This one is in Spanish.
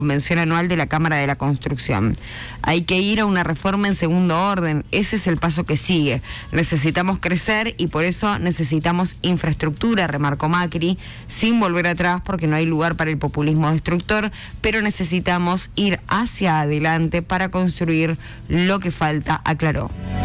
convención anual de la Cámara de la Construcción. Hay que ir a una reforma en segundo orden, ese es el paso que sigue. Necesitamos crecer y por eso necesitamos infraestructura, remarcó Macri, sin volver atrás porque no hay lugar para el populismo destructor, pero necesitamos ir hacia adelante para construir lo que falta, aclaró.